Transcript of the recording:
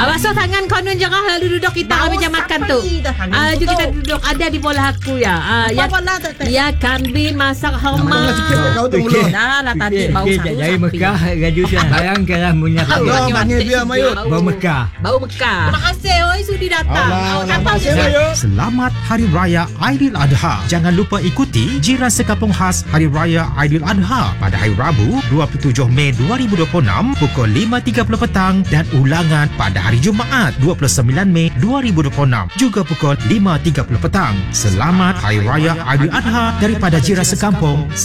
Basuh tangan konon jangan lalu duduk kita Bau meja makan tu. sampai dah Ju kita duduk ada di bola aku ya. Ya Kanbi masak homa. Kau tu mulut. Dah lah tadi bau sapu Dari Mekah Raju tu bayangkanlah punya Dah panggil dia Mayut. Bau Mekah. Bau Mekah. Terima kasih oi sudi datang. Terima kasih Mayut. Selamat Hari Raya Aidiladha. Jangan lupa ikuti Jiran Sekampung Khas Hari Raya Aidiladha pada hari Rabu 27 Mei 2026 pukul 5.30 petang dan ulangan pada hari Jumaat 29 Mei 2026 juga pukul 5.30 petang. Selamat Hari Raya Aidiladha daripada Jiran Sekampung.